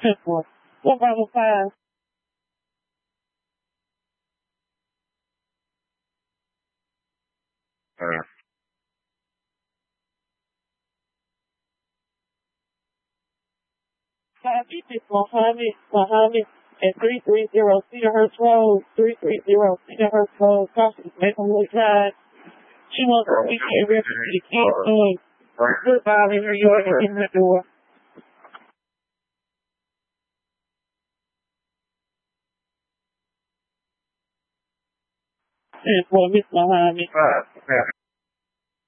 What about the five? Mohammed, at 330 Cedar Hurst Road, 330 Cedar Hurst Road, Southeast Maplewood Drive. She wants to meet a refugee camp. Goodbye, you're in the door. And for Miss Mohammed.